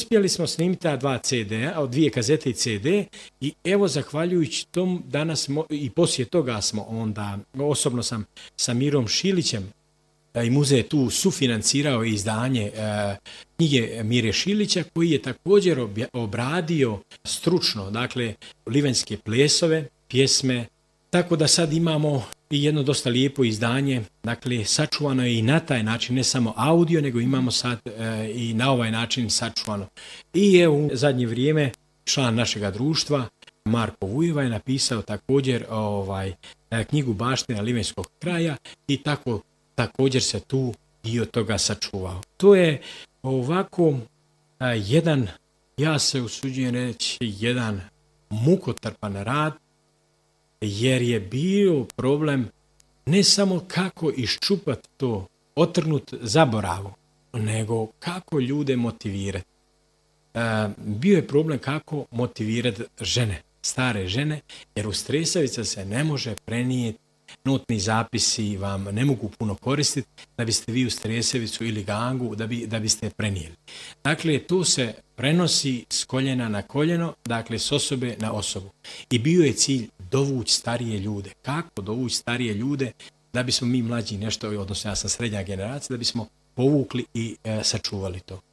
uspjeli smo snimiti ta dvije kazete i CD i evo zahvaljujući tom danas i poslije toga smo onda, osobno sam sa Mirom Šilićem i muzej tu sufinancirao izdanje knjige Mire Šilića koji je također obradio stručno, dakle, livanjske plesove, pjesme, tako da sad imamo i jedno dosta lijepo izdanje, dakle, sačuvano je i na taj način, ne samo audio, nego imamo sad i na ovaj način sačuvano. I evo u zadnje vrijeme član našega društva, Marko Vujeva, je napisao također knjigu Baština livanjskog kraja i tako također se tu dio toga sačuvao. To je ovako jedan, ja se usuđujem reći, jedan mukotrpan rad, jer je bio problem ne samo kako iščupati to, otrgnut zaboravu, nego kako ljude motivirati. Bio je problem kako motivirati žene, stare žene, jer u Stresavica se ne može prenijeti, notni zapisi vam ne mogu puno koristiti da biste vi u Stresavicu ili Gangu da biste prenijeli. Dakle, to se prenosi s koljena na koljeno, dakle s osobe na osobu. I bio je cilj dovući starije ljude. Kako dovući starije ljude da bismo mi mlađi nešto, odnosno ja sam srednja generacija, da bismo povukli i sačuvali to.